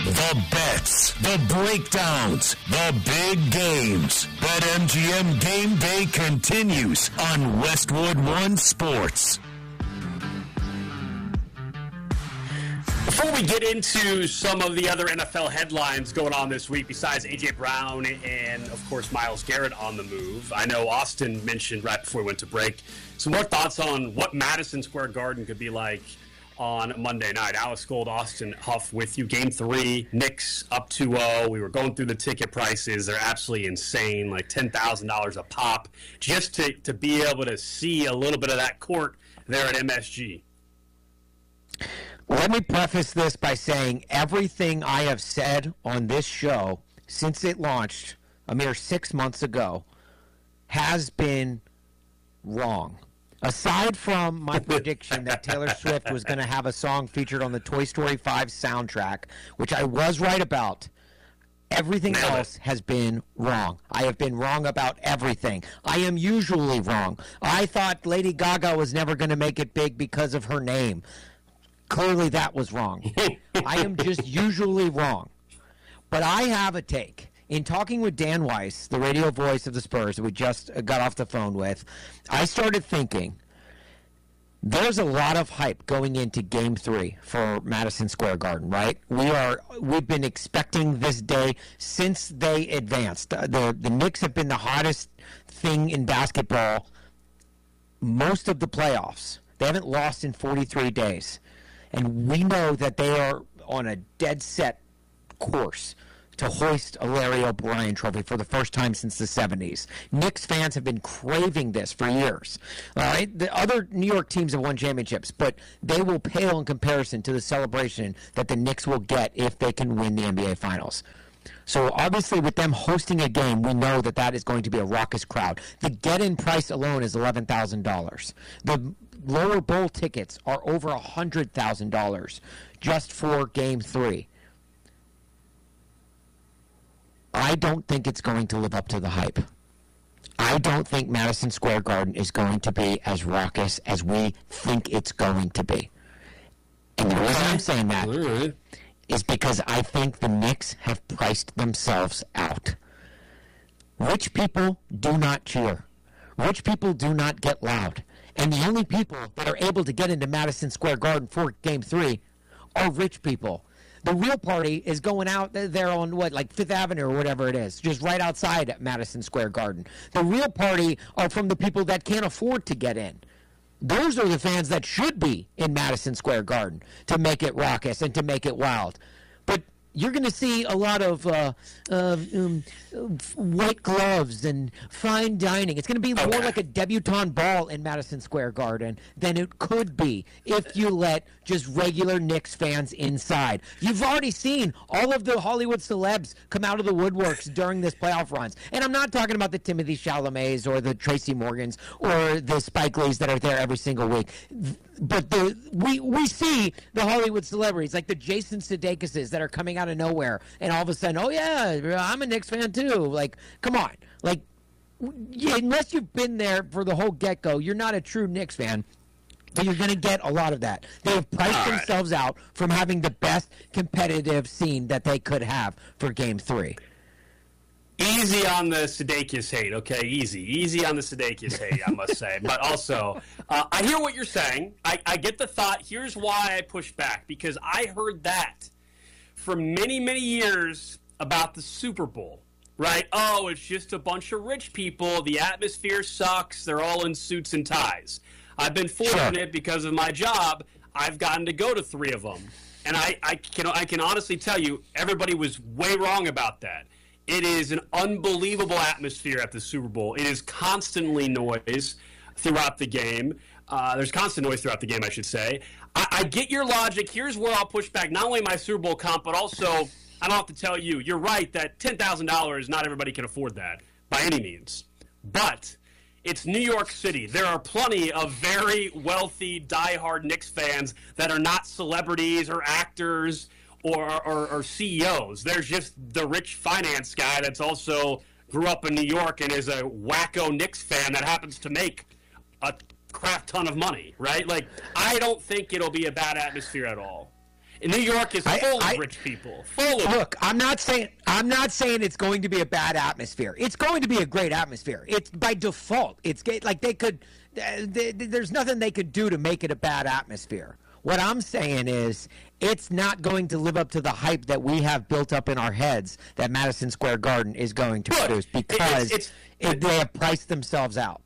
The bets, the breakdowns, the big games. BetMGM Game Day continues on Westwood One Sports. Before we get into some of the other NFL headlines going on this week, besides A.J. Brown and, of course, Myles Garrett on the move, I know Austin mentioned right before we went to break some more thoughts on what Madison Square Garden could be like on Monday night. Alex Gold, Austin Huff with you. Game 3, Knicks up 2-0. We were going through the ticket prices. They're absolutely insane, like $10,000 a pop, just to be able to see a little bit of that court there at MSG. Let me preface this by saying everything I have said on this show since it launched a mere 6 months ago has been wrong. Aside from my prediction that Taylor Swift was going to have a song featured on the Toy Story 5 soundtrack, which I was right about, everything else has been wrong. I have been wrong about everything. I am usually wrong. I thought Lady Gaga was never going to make it big because of her name. Clearly that was wrong. I am just usually wrong. But I have a take. In talking with Dan Weiss, the radio voice of the Spurs that we just got off the phone with, I started thinking there's a lot of hype going into Game 3 for Madison Square Garden, right? We've been expecting this day since they advanced. The Knicks have been the hottest thing in basketball most of the playoffs. They haven't lost in 43 days. And we know that they are on a dead set course to hoist a Larry O'Brien trophy for the first time since the 70s. Knicks fans have been craving this for years. All right? The other New York teams have won championships, but they will pale in comparison to the celebration that the Knicks will get if they can win the NBA Finals. So obviously with them hosting a game, we know that that is going to be a raucous crowd. The get-in price alone is $11,000. The lower bowl tickets are over $100,000 just for Game 3. I don't think it's going to live up to the hype. I don't think Madison Square Garden is going to be as raucous as we think it's going to be. And the reason I'm saying that is because I think the Knicks have priced themselves out. Rich people do not cheer. Rich people do not get loud. And the only people that are able to get into Madison Square Garden for Game 3 are rich people. The real party is going out there on, like Fifth Avenue or whatever it is, just right outside Madison Square Garden. The real party are from the people that can't afford to get in. Those are the fans that should be in Madison Square Garden to make it raucous and to make it wild. But you're going to see a lot of white gloves and fine dining. It's going to be more like a debutante ball in Madison Square Garden than it could be if you let just regular Knicks fans inside. You've already seen all of the Hollywood celebs come out of the woodworks during this playoff runs. And I'm not talking about the Timothy Chalamets or the Tracy Morgans or the Spike Lees that are there every single week. But we see the Hollywood celebrities like the Jason Sudeikis that are coming out of nowhere, and all of a sudden, oh yeah, I'm a Knicks fan too. Like, come on, like, unless you've been there for the whole get-go, you're not a true Knicks fan. But you're going to get a lot of that. They have priced themselves out from having the best competitive scene that they could have for Game 3. Easy on the Sudeikis hate, okay? Easy on the Sudeikis hate, I must say. But also, I hear what you're saying. I get the thought. Here's why I push back. Because I heard that for many, many years about the Super Bowl, right? Oh, it's just a bunch of rich people. The atmosphere sucks. They're all in suits and ties. I've been fortunate because of my job. I've gotten to go to 3 of them. And I can honestly tell you, everybody was way wrong about that. It is an unbelievable atmosphere at the Super Bowl. It is constantly noise throughout the game. There's constant noise throughout the game, I should say. I get your logic. Here's where I'll push back. Not only my Super Bowl comp, but also, I don't have to tell you, you're right that $10,000, not everybody can afford that by any means. But it's New York City. There are plenty of very wealthy, diehard Knicks fans that are not celebrities or actors or CEOs. There's just the rich finance guy that's also grew up in New York and is a wacko Knicks fan that happens to make a crap ton of money, right? Like, I don't think it'll be a bad atmosphere at all. And New York is full of rich people. Look, I'm not saying it's going to be a bad atmosphere. It's going to be a great atmosphere. It's by default. It's like they could. There's nothing they could do to make it a bad atmosphere. What I'm saying is it's not going to live up to the hype that we have built up in our heads that Madison Square Garden is going to produce because they have priced themselves out.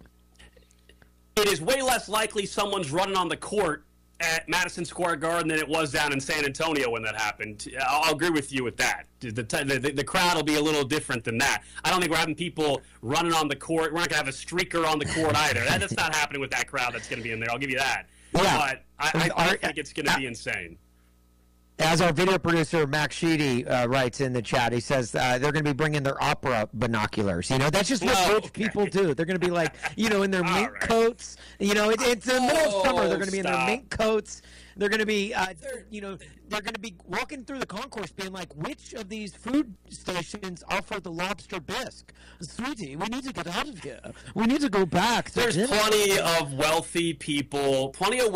It is way less likely someone's running on the court at Madison Square Garden than it was down in San Antonio when that happened. I'll agree with you with that. The crowd will be a little different than that. I don't think we're having people running on the court. We're not going to have a streaker on the court either. That's not happening with that crowd that's going to be in there. I'll give you that. Yeah. But I think it's going to be insane. As our video producer, Max Sheedy, writes in the chat, he says they're going to be bringing their opera binoculars. That's just what rich people do. They're going to be like, in their mink coats. It's in the middle of summer. They're going to be in their mink coats. They're going to be, they're going to be walking through the concourse being like, which of these food stations offer the lobster bisque? Sweetie, we need to get out of here. We need to go back. There's plenty of wealthy people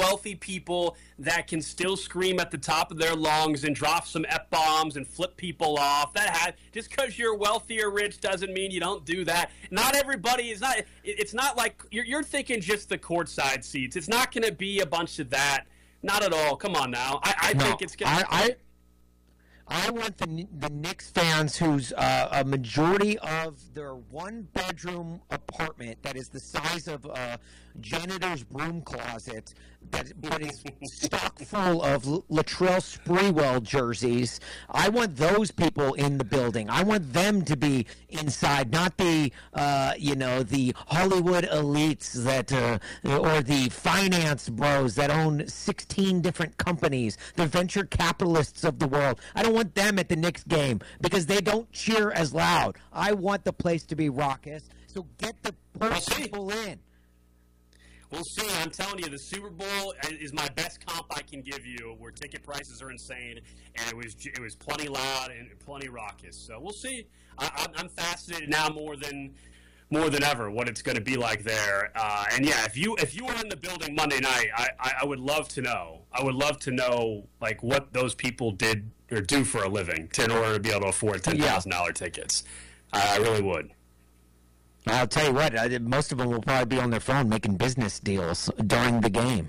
that can still scream at the top of their lungs and drop some F-bombs and flip people off. Just because you're wealthy or rich doesn't mean you don't do that. Not everybody is not. It's not like you're thinking just the courtside seats. It's not going to be a bunch of that. Not at all. Come on now. I think it's going to... I want the Knicks fans whose a majority of their one-bedroom apartment that is the size of a janitor's broom closet, but is stock full of Latrell Sprewell jerseys. I want those people in the building. I want them to be inside, not the the Hollywood elites that or the finance bros that own 16 different companies, the venture capitalists of the world. I don't want them at the Knicks game because they don't cheer as loud. I want the place to be raucous. So get the people in. We'll see. I'm telling you, the Super Bowl is my best comp I can give you, where ticket prices are insane, and it was plenty loud and plenty raucous. So we'll see. I'm fascinated now more than ever what it's going to be like there. And yeah, if you were in the building Monday night, I would love to know. I would love to know like what those people did or do for a living in order to be able to afford $10,000 tickets. I really would. I'll tell you what, most of them will probably be on their phone making business deals during the game.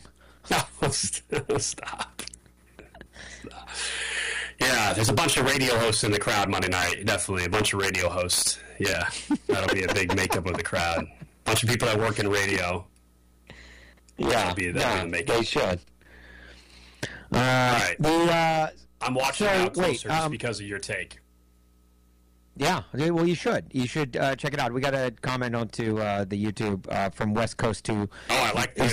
Stop. Yeah, there's a bunch of radio hosts in the crowd Monday night. Definitely, a bunch of radio hosts. Yeah, that'll be a big makeup of the crowd. A bunch of people that work in radio. Yeah, they should. All right. I'm watching out closer just because of your take. Yeah, well, you should. You should check it out. We got a comment onto the YouTube from West Coast to. Oh, I like this.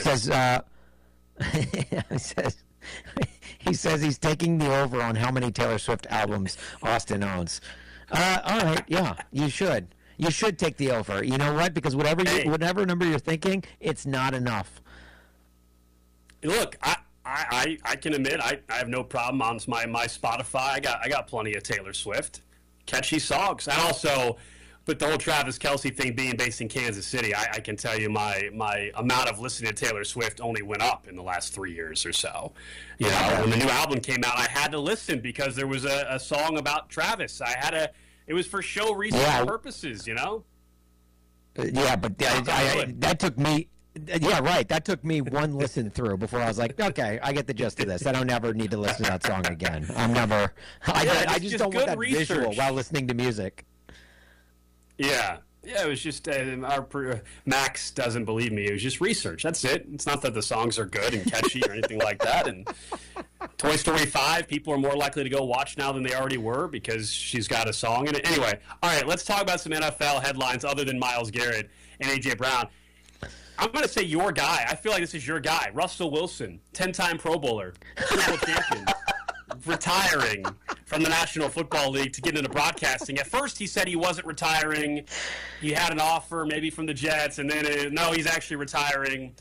He says he's taking the over on how many Taylor Swift albums Austin owns. All right, yeah, you should. You should take the over. You know what? Because whatever number you're thinking, it's not enough. Look, I can admit I have no problem on my Spotify. I got plenty of Taylor Swift. Catchy songs. And also, with the whole Travis Kelce thing being based in Kansas City, I can tell you my amount of listening to Taylor Swift only went up in the last 3 years or so. When the new album came out, I had to listen because there was a song about Travis. It was for show research purposes, Yeah, but that took me... Yeah, right. That took me one listen through before I was like, okay, I get the gist of this. I don't ever need to listen to that song again. I just don't want that visual while listening to music. Yeah. Yeah, it was just, Max doesn't believe me. It was just research. That's it. It's not that the songs are good and catchy or anything like that. And Toy Story 5, people are more likely to go watch now than they already were because she's got a song in it. Anyway, all right, let's talk about some NFL headlines other than Myles Garrett and A.J. Brown. I'm going to say your guy. I feel like this is your guy. Russell Wilson, 10-time Pro Bowler, Super Bowl champion, retiring from the National Football League to get into broadcasting. At first, he said he wasn't retiring. He had an offer maybe from the Jets, and then, no, he's actually retiring.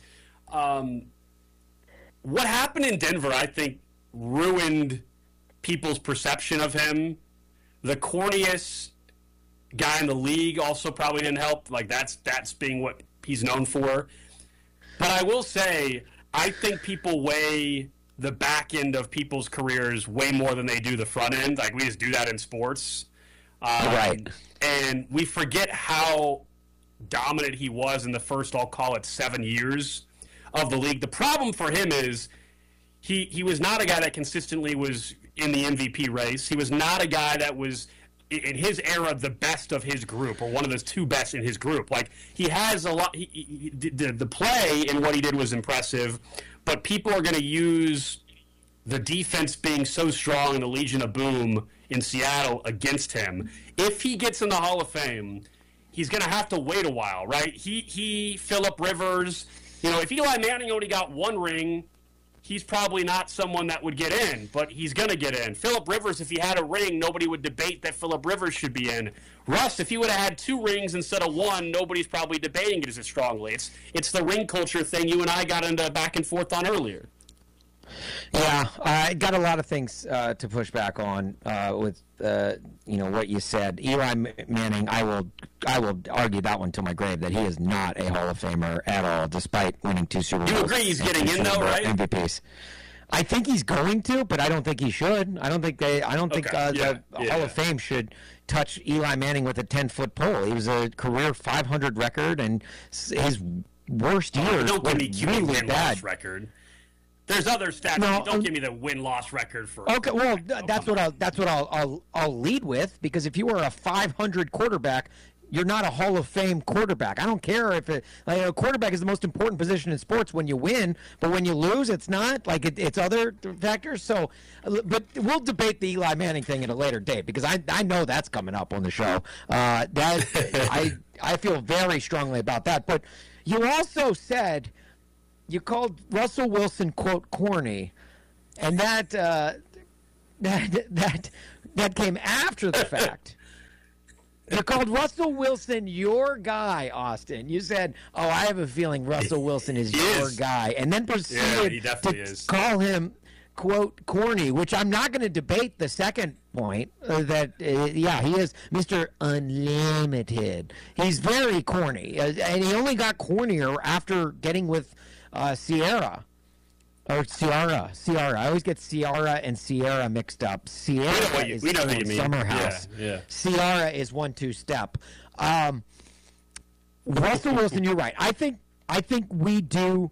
What happened in Denver, I think, ruined people's perception of him. The corniest guy in the league also probably didn't help. Like, that's being what he's known for. But I will say, I think people weigh the back end of people's careers way more than they do the front end. Like, we just do that in sports. Right. And we forget how dominant he was in the first, I'll call it 7 years of the league. The problem for him is he was not a guy that consistently was in the MVP race. He was not a guy that was, in his era, the best of his group, or one of the two best in his group. Like, he has a lot. The play and what he did was impressive, but people are going to use the defense being so strong in the Legion of Boom in Seattle against him. If he gets in the Hall of Fame, he's going to have to wait a while, right? Phillip Rivers, if Eli Manning only got one ring, he's probably not someone that would get in, but he's going to get in. Phillip Rivers, if he had a ring, nobody would debate that Phillip Rivers should be in. Russ, if he would have had 2 rings instead of 1, nobody's probably debating it as strongly. It's the ring culture thing you and I got into back and forth on earlier. Yeah, I got a lot of things to push back on with what you said. Eli Manning, I will argue that one to my grave that he is not a Hall of Famer at all, despite winning 2 Super Bowls. You agree he's getting in though, right? MVPs. I think he's going to, but I don't think he should. I don't think the Hall of Fame should touch Eli Manning with a 10-foot pole. He was a career 500 record, and his worst years were really bad. Record. There's other stats. Don't give me the win-loss record for. Okay, well, that's what I'll lead with, because if you were a 500 quarterback, you're not a Hall of Fame quarterback. I don't care if a quarterback is the most important position in sports when you win, but when you lose, it's not. Like it's other factors. So, but we'll debate the Eli Manning thing at a later date, because I know that's coming up on the show. I feel very strongly about that. But you also said. You called Russell Wilson, quote, corny, and that came after the fact. You called Russell Wilson your guy, Austin. You said, "Oh, I have a feeling Russell Wilson is your guy," and then proceeded to call him, quote, corny, which I'm not going to debate the second point, he is Mr. Unlimited. He's very corny, and he only got cornier after getting with Ciara. I always get Ciara and Sierra mixed up. Ciara is Summer House. Yeah. Ciara is 1-2 step. Russell Wilson, you're right. I think we do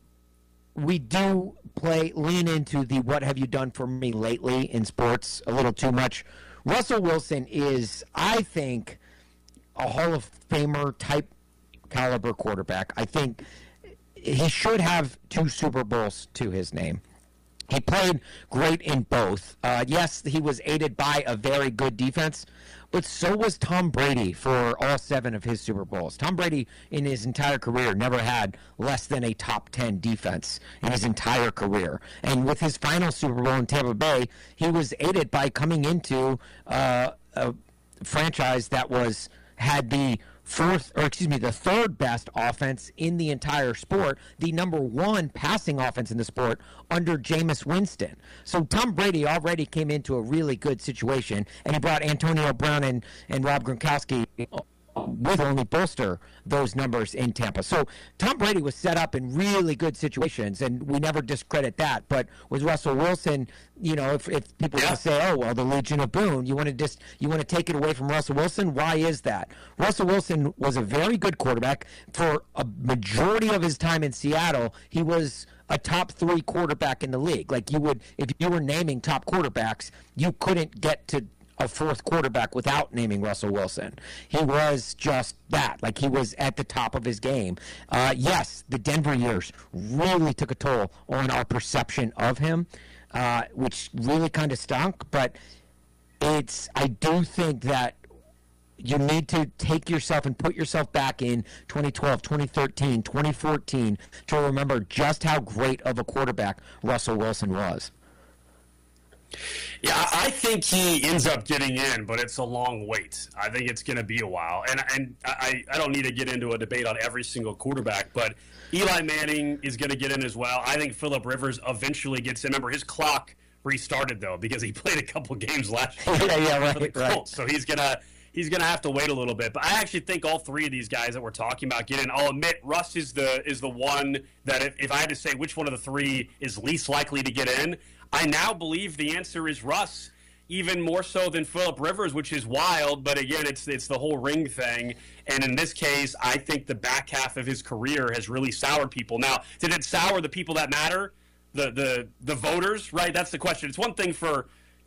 lean into the what have you done for me lately in sports a little too much. Russell Wilson is, I think, a Hall of Famer type caliber quarterback. I think he should have 2 Super Bowls to his name. He played great in both. Yes, he was aided by a very good defense, but so was Tom Brady for all 7 of his Super Bowls. Tom Brady, in his entire career, never had less than a top 10 defense in his entire career. And with his final Super Bowl in Tampa Bay, he was aided by coming into a franchise that had the third best offense in the entire sport, the number 1 passing offense in the sport under Jameis Winston. So Tom Brady already came into a really good situation, and he brought Antonio Brown and Rob Gronkowski with only bolster those numbers in Tampa. So Tom Brady was set up in really good situations, and we never discredit that. But with Russell Wilson, if people want to say, "Oh, well, the Legion of Boom," you want to take it away from Russell Wilson. Why is that? Russell Wilson was a very good quarterback for a majority of his time in Seattle. He was a top 3 quarterback in the league. Like if you were naming top quarterbacks, you couldn't get to a 4th quarterback without naming Russell Wilson. He was just that. Like, he was at the top of his game. Yes, the Denver years really took a toll on our perception of him, which really kind of stunk. But I do think that you need to take yourself and put yourself back in 2012, 2013, 2014 to remember just how great of a quarterback Russell Wilson was. Yeah, I think he ends up getting in, but it's a long wait. I think it's going to be a while. And I don't need to get into a debate on every single quarterback, but Eli Manning is going to get in as well. I think Phillip Rivers eventually gets in. Remember, his clock restarted, though, because he played a couple games last year for the Colts. So he's going he's going to have to wait a little bit. But I actually think all three of these guys that we're talking about get in. I'll admit Russ is the one that if I had to say which one of the three is least likely to get in, I now believe the answer is Russ, even more so than Phillip Rivers, which is wild. But again, it's the whole ring thing. And in this case, I think the back half of his career has really soured people. Now, did it sour the people that matter? The voters, right? That's the question. It's one thing for,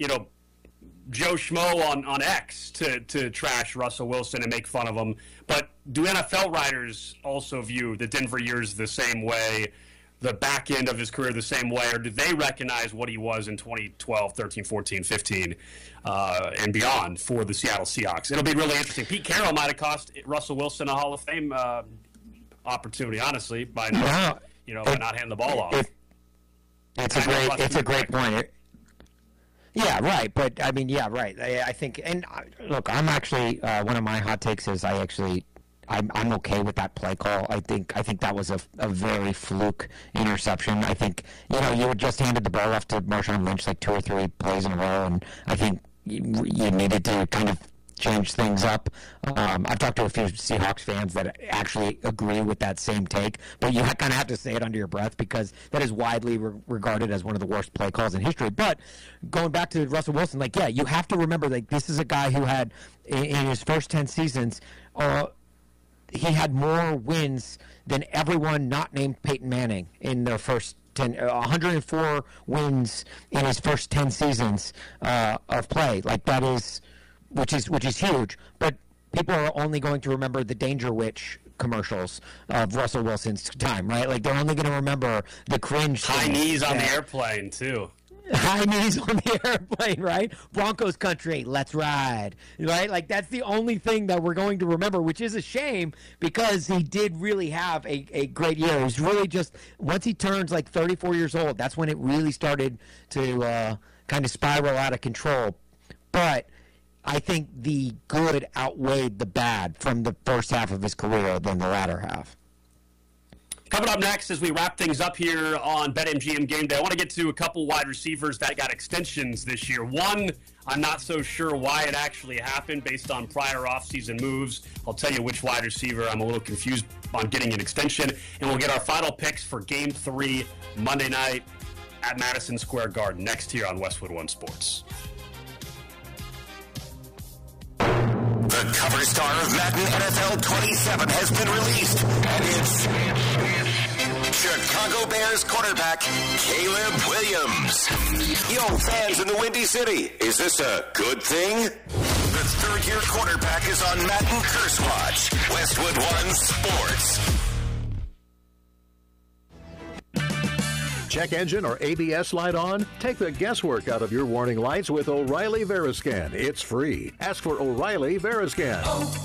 Joe Schmo on X to trash Russell Wilson and make fun of him. But do NFL writers also view the Denver years the same way, the back end of his career the same way, or do they recognize what he was in 2012, 13, 14, 15, and beyond for the Seattle Seahawks? It'll be really interesting. Pete Carroll might have cost Russell Wilson a Hall of Fame opportunity, honestly, by not handing the ball off. It's a great point. Yeah, right. But I mean, yeah, right. I think, and look, I'm actually one of my hot takes is I'm okay with that play call. I think that was a very fluke interception. I think you had just handed the ball off to Marshawn Lynch like 2 or 3 plays in a row, and I think you needed to kind of change things up. I've talked to a few Seahawks fans that actually agree with that same take, but you kind of have to say it under your breath because that is widely regarded as one of the worst play calls in history. But going back to Russell Wilson, you have to remember this is a guy who had in his first 10 seasons, he had more wins than everyone not named Peyton Manning in their first 10, 104 wins in his first 10 seasons of play. That is. Which is huge, but people are only going to remember the Danger Witch commercials of Russell Wilson's time, right? They're only going to remember the cringe. High knees on the airplane, too. High knees on the airplane, right? Broncos country, let's ride, right? That's the only thing that we're going to remember, which is a shame because he did really have a great year. It was really just, once he turns 34 years old, that's when it really started to kind of spiral out of control. But I think the good outweighed the bad from the first half of his career than the latter half. Coming up next as we wrap things up here on BetMGM Game Day, I want to get to a couple wide receivers that got extensions this year. One, I'm not so sure why it actually happened based on prior offseason moves. I'll tell you which wide receiver I'm a little confused on getting an extension. And we'll get our final picks for Game 3 Monday night at Madison Square Garden next here on Westwood One Sports. The cover star of Madden NFL 27 has been released, and it's Chicago Bears quarterback Caleb Williams. Yo, fans in the Windy City, is this a good thing? The third-year quarterback is on Madden Curse Watch. Westwood One Sports. Check engine or ABS light on? Take the guesswork out of your warning lights with O'Reilly Veriscan. It's free. Ask for O'Reilly Veriscan.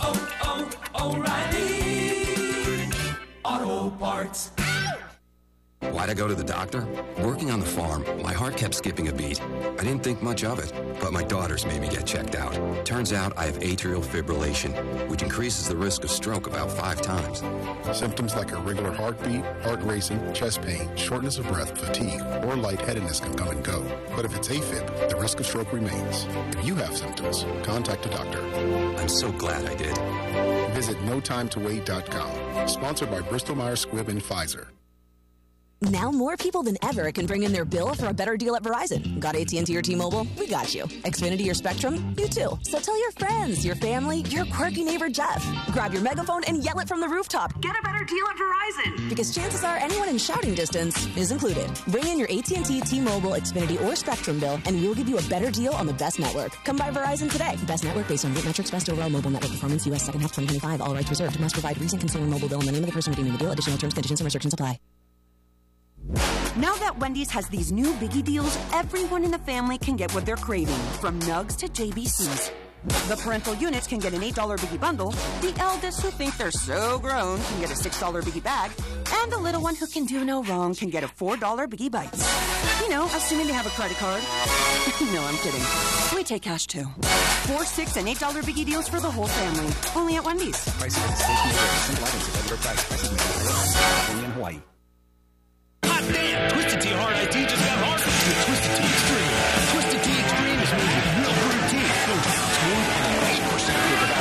O'Reilly Auto Parts. Why'd I go to the doctor? Working on the farm, my heart kept skipping a beat. I didn't think much of it, but my daughters made me get checked out. Turns out I have atrial fibrillation, which increases the risk of stroke about 5 times. Symptoms like irregular heartbeat, heart racing, chest pain, shortness of breath, fatigue, or lightheadedness can come and go. But if it's AFib, the risk of stroke remains. If you have symptoms, contact a doctor. I'm so glad I did. Visit NoTimeToWait.com. Sponsored by Bristol-Myers Squibb and Pfizer. Now more people than ever can bring in their bill for a better deal at Verizon. Got AT&T or T-Mobile? We got you. Xfinity or Spectrum? You too. So tell your friends, your family, your quirky neighbor Jeff. Grab your megaphone and yell it from the rooftop. Get a better deal at Verizon. Because chances are anyone in shouting distance is included. Bring in your AT&T, T-Mobile, Xfinity, or Spectrum bill, and we'll give you a better deal on the best network. Come by Verizon today. Best network based on root metrics, best overall mobile network performance, U.S. second half 2025. All rights reserved. Must provide recent consumer mobile bill and the name of the person redeeming the deal. Additional terms, conditions, and restrictions apply. Now that Wendy's has these new biggie deals, everyone in the family can get what they're craving, from nugs to JBCs. The parental units can get an $8 biggie bundle, the eldest who think they're so grown can get a $6 biggie bag, and the little one who can do no wrong can get a $4 biggie bites. You know, assuming they have a credit card. No, I'm kidding. We take cash too. 4, $6, and $8 biggie deals for the whole family. Only at Wendy's. Prices and stations vary. Simple items at regular price. Prices may vary. Only in Hawaii. Hot damn! Twisted Tea Hard IT just got harder with Twisted Tea Extreme. Twisted Tea Extreme is made with real brewed tea. Filtered, smooth, and 8% with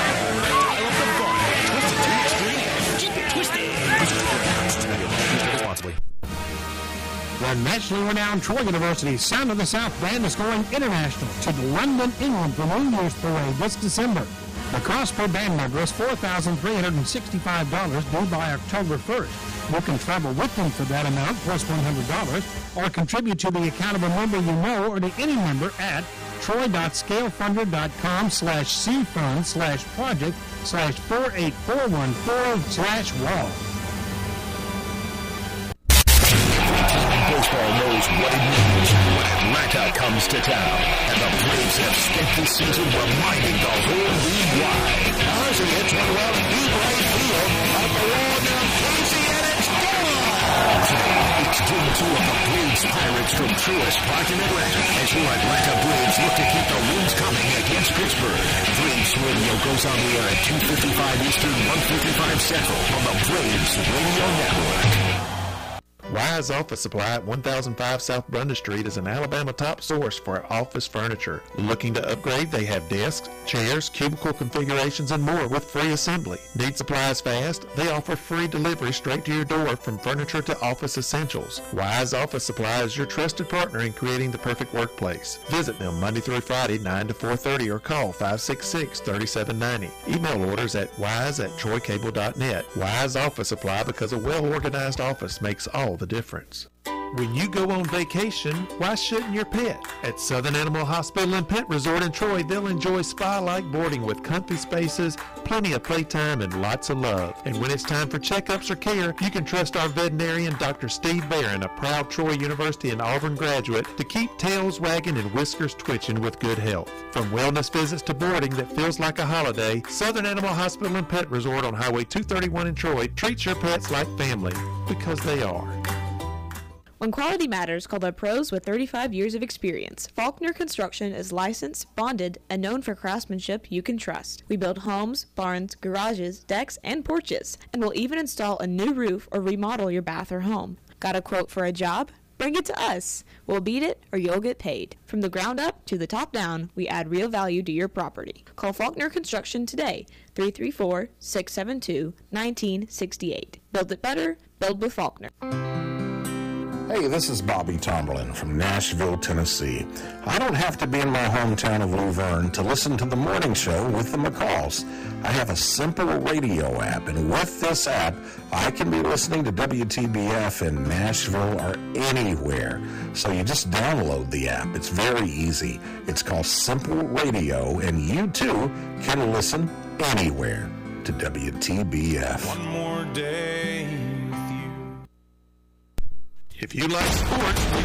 And nationally renowned Troy University's Sound of the South band is going international to London, England for New Year's Parade this December. The cost per band member is $4,365 due by October 1st. You can travel with them for that amount plus $100 or contribute to the account of a member you know or to any member at troy.scalefunder.com/c-fund/project/48414/wall. Baseball knows what it means when Atlanta comes to town, and the Braves have spent this season reminding the whole league why. Ozzie hits one well in deep right field, up the wall now, Casey, and it's gone! Today, it's Game 2 of the Braves Pirates from Truist Park in Atlanta, as your Atlanta Braves look to keep the wins coming against Pittsburgh. Braves Radio goes on the air at 2:55 Eastern, 1:55 Central on the Braves Radio Network. Wise Office Supply at 1005 South Brunda Street is an Alabama top source for office furniture. Looking to upgrade? They have desks, chairs, cubicle configurations, and more with free assembly. Need supplies fast? They offer free delivery straight to your door from furniture to office essentials. Wise Office Supply is your trusted partner in creating the perfect workplace. Visit them Monday through Friday, 9 to 4:30, or call 566-3790. Email orders at wise@troycable.net. Wise Office Supply, because a well-organized office makes all the difference. When you go on vacation, why shouldn't your pet? At Southern Animal Hospital and Pet Resort in Troy, they'll enjoy spa-like boarding with comfy spaces, plenty of playtime, and lots of love. And when it's time for checkups or care, you can trust our veterinarian, Dr. Steve Barron, a proud Troy University and Auburn graduate, to keep tails wagging and whiskers twitching with good health. From wellness visits to boarding that feels like a holiday, Southern Animal Hospital and Pet Resort on Highway 231 in Troy treats your pets like family, because they are. When quality matters, call the pros with 35 years of experience. Faulkner Construction is licensed, bonded, and known for craftsmanship you can trust. We build homes, barns, garages, decks, and porches, and will even install a new roof or remodel your bath or home. Got a quote for a job? Bring it to us. We'll beat it or you'll get paid. From the ground up to the top down, we add real value to your property. Call Faulkner Construction today, 334-672-1968. Build it better, build with Faulkner. Hey, this is Bobby Tomberlin from Nashville, Tennessee. I don't have to be in my hometown of Luverne to listen to the morning show with the McCalls. I have a simple radio app, and with this app, I can be listening to WTBF in Nashville or anywhere. So you just download the app. It's very easy. It's called Simple Radio, and you too can listen anywhere to WTBF. One more day. If you like sports,